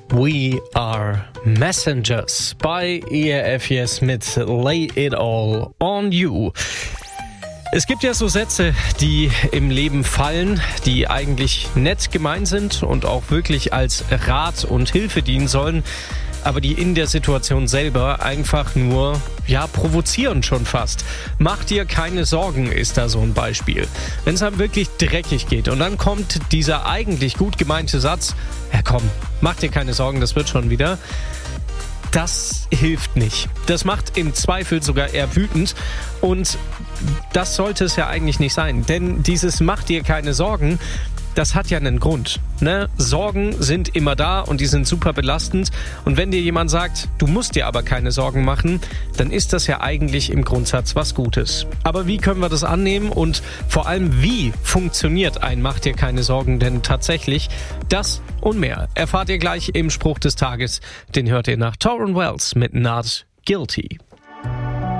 We are messengers bei ERF Yes mit Lay It All on You. Es gibt ja so Sätze, die im Leben fallen, die eigentlich nett gemeint sind und auch wirklich als Rat und Hilfe dienen sollen, aber die in der Situation selber einfach nur, provozieren schon fast. Mach dir keine Sorgen, ist da so ein Beispiel. Wenn es einem wirklich dreckig geht und dann kommt dieser eigentlich gut gemeinte Satz, ja komm, mach dir keine Sorgen, das wird schon wieder. Das hilft nicht. Das macht im Zweifel sogar eher wütend und das sollte es ja eigentlich nicht sein. Denn dieses Mach dir keine Sorgen, das hat ja einen Grund. Ne? Sorgen sind immer da und die sind super belastend. Und wenn dir jemand sagt, du musst dir aber keine Sorgen machen, dann ist das ja eigentlich im Grundsatz was Gutes. Aber wie können wir das annehmen und vor allem wie funktioniert ein Mach dir keine Sorgen denn tatsächlich? Das und mehr erfahrt ihr gleich im Spruch des Tages. Den hört ihr nach Tauren Wells mit Not Guilty.